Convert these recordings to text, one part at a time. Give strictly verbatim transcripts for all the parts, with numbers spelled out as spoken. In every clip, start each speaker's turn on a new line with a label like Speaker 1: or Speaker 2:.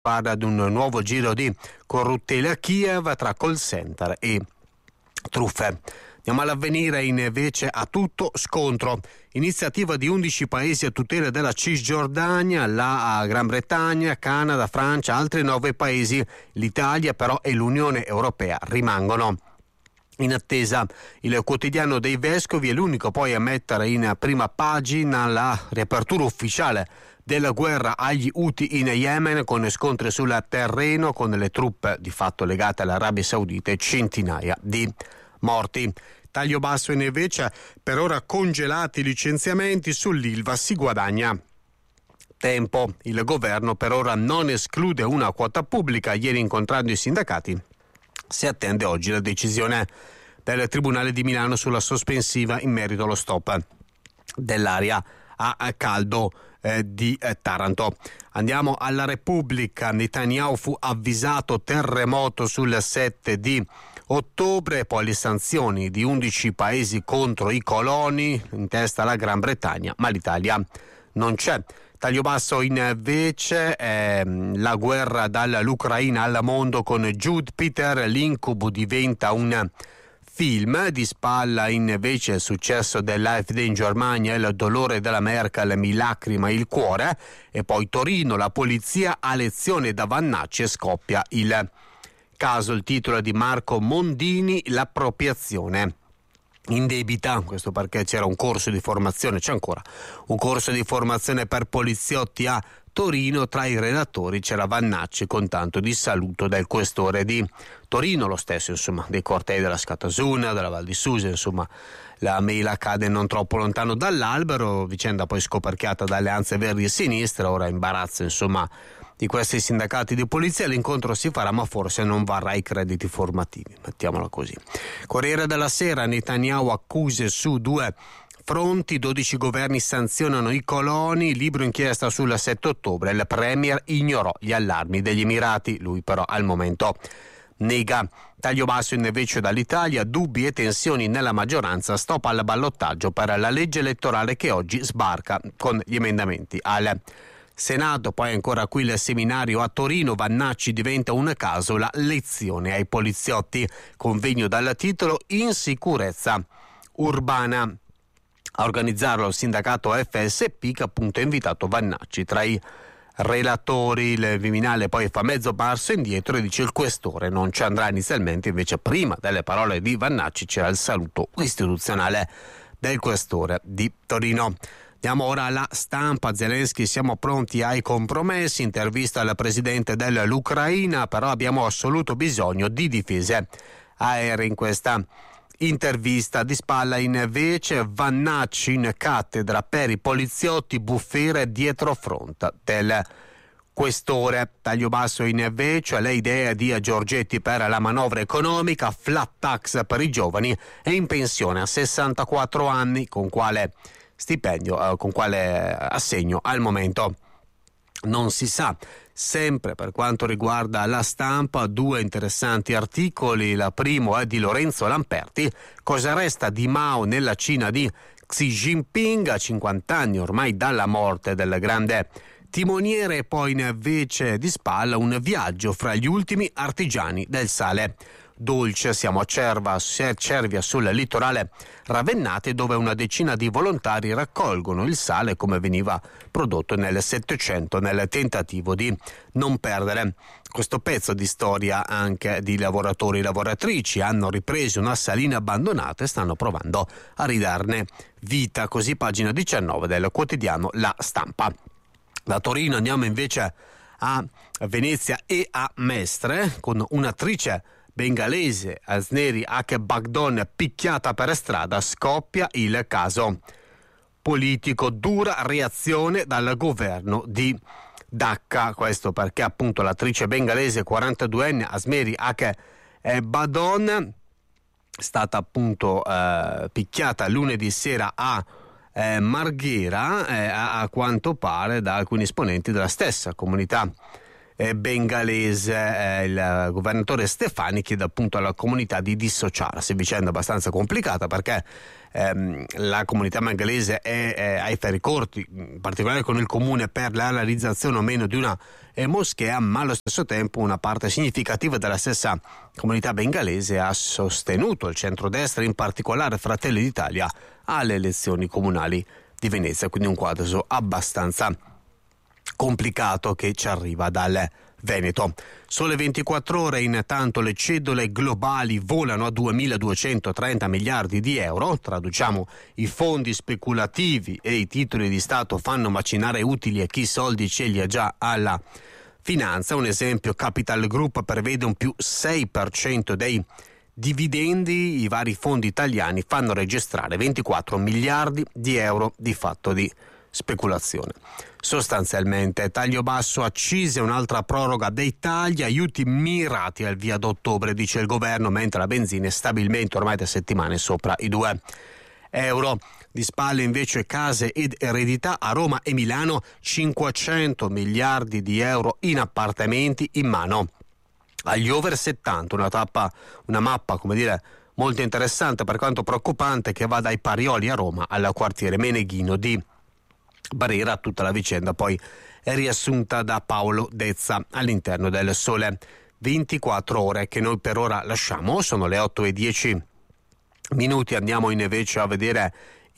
Speaker 1: parla di un nuovo giro di corruttela a Kiev tra call center e truffe. Andiamo all'Avvenire invece a tutto scontro. Iniziativa di undici paesi a tutela della Cisgiordania, la Gran Bretagna, Canada, Francia, altri nove paesi. L'Italia però e l'Unione Europea rimangono in attesa. Il quotidiano dei vescovi è l'unico poi a mettere in prima pagina la riapertura ufficiale della guerra agli Houthi in Yemen, con scontri sul terreno con le truppe di fatto legate all'Arabia Saudita e centinaia di morti. Taglio basso invece, per ora congelati i licenziamenti, sull'Ilva si guadagna tempo. Il governo per ora non esclude una quota pubblica. Ieri, incontrando i sindacati, si attende oggi la decisione del Tribunale di Milano sulla sospensiva in merito allo stop dell'aria a caldo eh, di eh, Taranto. Andiamo alla Repubblica. Netanyahu fu avvisato terremoto sul sette di ottobre, poi le sanzioni di undici paesi contro i coloni, in testa la Gran Bretagna, ma l'Italia non c'è. Taglio basso invece, eh, la guerra dall'Ucraina al mondo con Jude Peter, l'incubo diventa un film. Di spalla invece il successo dell'A F D in Germania, il dolore della Merkel mi lacrima il cuore. E poi Torino, la polizia a lezione da Vannacci e scoppia il caso. Il titolo è di Marco Mondini, l'appropriazione indebita, questo perché c'era un corso di formazione, c'è ancora un corso di formazione per poliziotti a Torino. Tra i relatori c'era Vannacci, con tanto di saluto del questore di Torino, lo stesso insomma dei cortei della Scatasuna, della Val di Susa. Insomma, la mela cade non troppo lontano dall'albero, vicenda poi scoperchiata da Alleanze Verdi e Sinistra. Ora imbarazzo insomma di questi sindacati di polizia. L'incontro si farà, ma forse non varrà i crediti formativi, mettiamola così. Corriere della Sera, Netanyahu accuse su due fronti, dodici governi sanzionano i coloni, libro inchiesta sul sette ottobre, il premier ignorò gli allarmi degli Emirati, lui però al momento nega. Taglio basso invece dall'Italia, dubbi e tensioni nella maggioranza, stop al ballottaggio per la legge elettorale che oggi sbarca con gli emendamenti al Senato. Poi ancora qui il seminario a Torino, Vannacci diventa un caso, la lezione ai poliziotti, convegno dal titolo Insicurezza urbana. A organizzarlo il sindacato F S P, che appunto ha invitato Vannacci. Tra i relatori il Viminale poi fa mezzo passo indietro e dice il questore non ci andrà inizialmente, invece prima delle parole di Vannacci c'era il saluto istituzionale del questore di Torino. Andiamo ora alla Stampa. Zelensky, siamo pronti ai compromessi, intervista al presidente dell'Ucraina, però abbiamo assoluto bisogno di difese aeree. In questa intervista di spalla invece Vannacci in cattedra per i poliziotti, bufere dietro fronte del questore. Taglio basso invece le idee di Giorgetti per la manovra economica, flat tax per i giovani e in pensione a sessantaquattro anni, con quale stipendio, eh, con quale assegno al momento non si sa. Sempre per quanto riguarda la Stampa, due interessanti articoli. Il primo è di Lorenzo Lamperti, cosa resta di Mao nella Cina di Xi Jinping a cinquanta anni ormai dalla morte del grande timoniere. E poi invece di spalla un viaggio fra gli ultimi artigiani del sale dolce. Siamo a Cerva, Cervia, sul litorale ravennate, dove una decina di volontari raccolgono il sale come veniva prodotto nel Settecento, nel tentativo di non perdere questo pezzo di storia anche di lavoratori e lavoratrici. Hanno ripreso una salina abbandonata e stanno provando a ridarne vita. Così pagina diciannove del quotidiano La Stampa. Da Torino andiamo invece a Venezia e a Mestre, con un'attrice bengalese, Asneri Akebagdon, picchiata per strada, scoppia il caso politico. Dura reazione dal governo di Dhaka, questo perché appunto l'attrice bengalese quarantaduenne Asneri Akebagdon è stata appunto eh, picchiata lunedì sera a eh, Marghera, eh, a, a quanto pare da alcuni esponenti della stessa comunità eh, bengalese. Eh, il governatore Stefani chiede appunto alla comunità di dissociarsi, vicenda abbastanza complicata perché ehm, la comunità bengalese è, è ai ferri corti, in particolare con il comune, per la realizzazione o meno di una eh, moschea, ma allo stesso tempo una parte significativa della stessa comunità bengalese ha sostenuto il centrodestra, in particolare Fratelli d'Italia, alle elezioni comunali di Venezia, quindi un quadro abbastanza complicato che ci arriva dal Veneto. Sole ventiquattro ore, intanto le cedole globali volano a duemiladuecentotrenta miliardi di euro, traduciamo i fondi speculativi e i titoli di Stato fanno macinare utili a chi soldi ce li ha già alla finanza. Un esempio: Capital Group prevede un più sei per cento dei dividendi, i vari fondi italiani fanno registrare ventiquattro miliardi di euro di fatto di speculazione. Sostanzialmente taglio basso, accise, un'altra proroga dei tagli, aiuti mirati al via d'ottobre, dice il governo, mentre la benzina è stabilmente ormai da settimane sopra i due euro. Di spalle invece case ed eredità, a Roma e Milano cinquecento miliardi di euro in appartamenti in mano agli over settanta, una tappa, una mappa, come dire, molto interessante per quanto preoccupante, che va dai Parioli a Roma al quartiere Meneghino di Barera. Tutta la vicenda poi è riassunta da Paolo Dezza all'interno del Sole ventiquattro ore, che noi per ora lasciamo. Sono le otto e dieci minuti, andiamo invece a vedere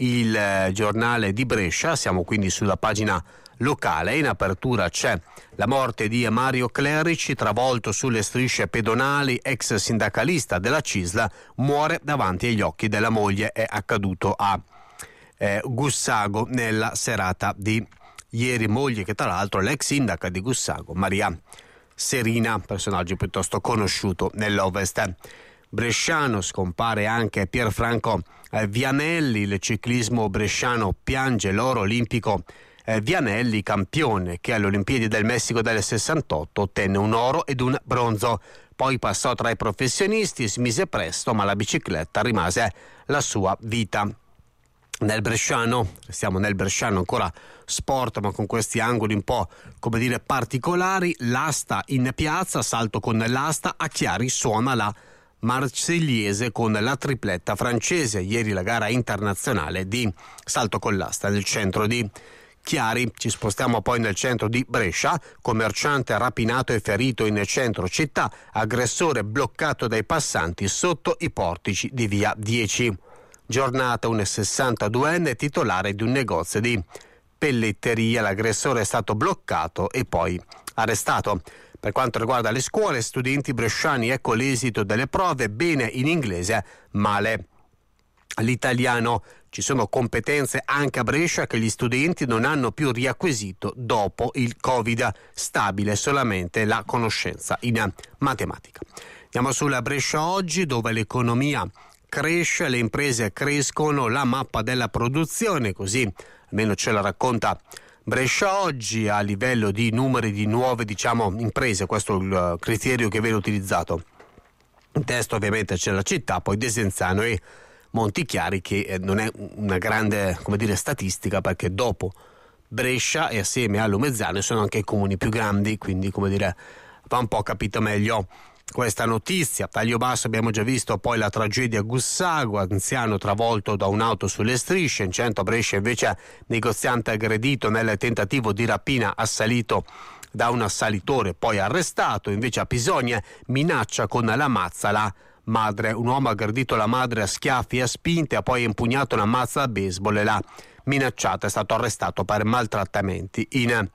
Speaker 1: il giornale di Brescia, siamo quindi sulla pagina locale. In apertura c'è la morte di Mario Clerici, travolto sulle strisce pedonali, ex sindacalista della C I S L, muore davanti agli occhi della moglie, è accaduto a eh, Gussago nella serata di ieri, moglie che tra l'altro è l'ex sindaca di Gussago, Maria Serina, personaggio piuttosto conosciuto nell'Ovest bresciano. Scompare anche Pierfranco eh, Vianelli, il ciclismo bresciano piange l'oro olimpico eh, Vianelli, campione che alle Olimpiadi del Messico del sessantotto ottenne un oro ed un bronzo. Poi passò tra i professionisti, smise presto, ma la bicicletta rimase la sua vita. Nel bresciano, restiamo nel bresciano, ancora sport ma con questi angoli un po', come dire, particolari. L'asta in piazza, salto con l'asta, a Chiari suona la Marsigliese con la tripletta francese. Ieri la gara internazionale di salto con l'asta nel centro di Chiari. Ci spostiamo poi nel centro di Brescia, commerciante rapinato e ferito in centro città, aggressore bloccato dai passanti sotto i portici di via dieci. Giornata, un sessantaduenne titolare di un negozio di pelletteria, l'aggressore è stato bloccato e poi arrestato. Per quanto riguarda le scuole, studenti bresciani, ecco l'esito delle prove: bene in inglese, male l'italiano. Ci sono competenze anche a Brescia che gli studenti non hanno più riacquisito dopo il Covid, stabile solamente la conoscenza in matematica. Andiamo sulla Brescia Oggi, dove l'economia cresce, le imprese crescono, la mappa della produzione, così almeno ce la racconta Brescia Oggi, a livello di numeri di nuove, diciamo, imprese. Questo è il criterio che viene utilizzato. In testo ovviamente c'è la città, poi Desenzano e Montichiari, che non è una grande, come dire, statistica, perché dopo Brescia e assieme a Lumezzane sono anche i comuni più grandi, quindi, come dire, va un po' capito meglio questa notizia. Taglio basso, abbiamo già visto poi la tragedia a Gussago, anziano travolto da un'auto sulle strisce. In centro a Brescia invece negoziante aggredito nel tentativo di rapina, assalito da un assalitore poi arrestato. Invece a Pisogne minaccia con la mazza la madre, un uomo ha aggredito la madre a schiaffi e a spinte, ha poi impugnato una mazza da baseball e l'ha minacciata, è stato arrestato per maltrattamenti in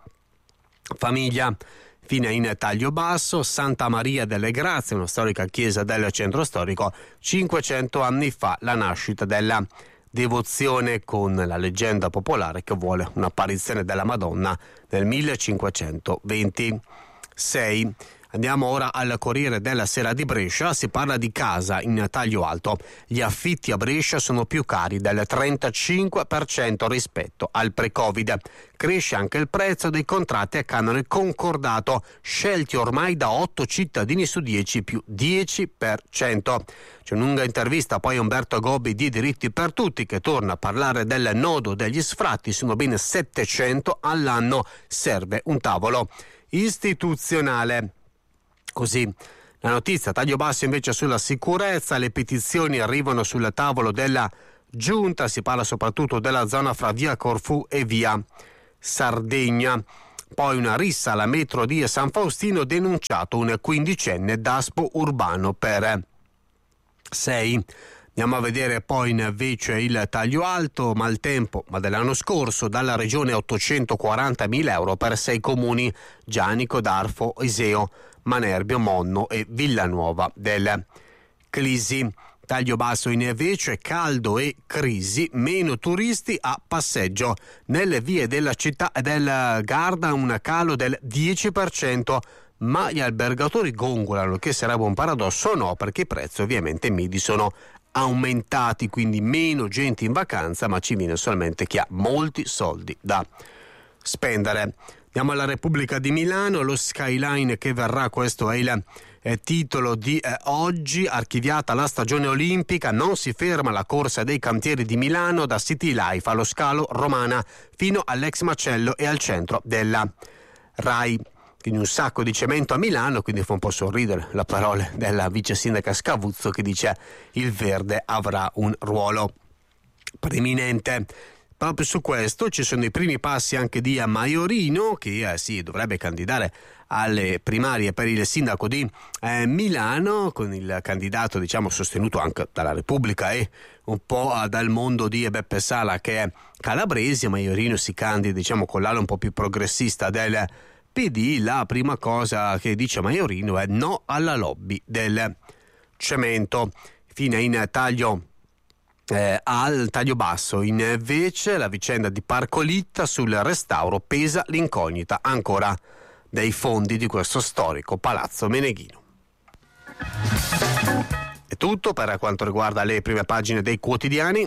Speaker 1: famiglia. Fine in taglio basso, Santa Maria delle Grazie, una storica chiesa del centro storico, cinquecento anni fa la nascita della devozione, con la leggenda popolare che vuole un'apparizione della Madonna nel millecinquecentoventisei. Andiamo ora al Corriere della Sera di Brescia, si parla di casa in taglio alto. Gli affitti a Brescia sono più cari del trentacinque per cento rispetto al pre-Covid. Cresce anche il prezzo dei contratti a canone concordato, scelti ormai da otto cittadini su dieci, più dieci per cento. C'è una lunga intervista poi a Umberto Gobbi di Diritti per Tutti, che torna a parlare del nodo degli sfratti, sono ben settecento all'anno, serve un tavolo. istituzionale. Così la notizia, taglio basso invece sulla sicurezza, le petizioni arrivano sul tavolo della Giunta, si parla soprattutto della zona fra via Corfù e via Sardegna. Poi una rissa alla metro di San Faustino, denunciato un quindicenne daspo urbano per sei. Andiamo a vedere poi invece il taglio alto, maltempo, ma dell'anno scorso, dalla regione ottocentoquarantamila euro per sei comuni: Gianico, Darfo, Iseo, Manerbio, Monno e Villanuova del Clisi. Taglio basso invece, caldo e crisi, meno turisti a passeggio. Nelle vie della città del Garda un calo del dieci per cento, ma gli albergatori gongolano che sarebbe un paradosso. No, perché i prezzi ovviamente medi sono aumentati, quindi meno gente in vacanza, ma ci viene solamente chi ha molti soldi da spendere. Andiamo alla Repubblica di Milano, lo skyline che verrà, questo è il eh, titolo di eh, oggi. Archiviata la stagione olimpica, non si ferma la corsa dei cantieri di Milano, da City Life allo scalo Romana fino all'ex macello e al centro della Rai. Quindi un sacco di cemento a Milano, quindi fa un po' sorridere la parola della vice sindaca Scavuzzo che dice il verde avrà un ruolo preminente. Proprio su questo ci sono i primi passi anche di Maiorino, che eh, si dovrebbe candidare alle primarie per il sindaco di eh, Milano, con il candidato diciamo sostenuto anche dalla Repubblica e un po' dal mondo di Beppe Sala che è calabrese. Maiorino si candida diciamo con l'ala un po' più progressista del P D. La prima cosa che dice Maiorino è no alla lobby del cemento. Fine in taglio Eh, al taglio basso invece la vicenda di Parco Litta sul restauro, pesa l'incognita ancora dei fondi di questo storico palazzo meneghino. È tutto per quanto riguarda le prime pagine dei quotidiani.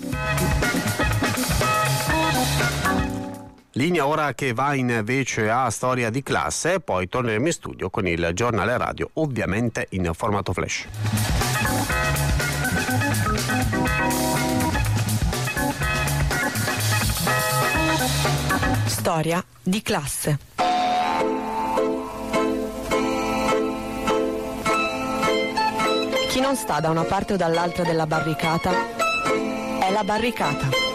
Speaker 1: Linea ora che va invece a storia di classe, poi torneremo in studio con il giornale radio, ovviamente in formato flash.
Speaker 2: Storia di classe. Chi non sta da una parte o dall'altra della barricata è la barricata.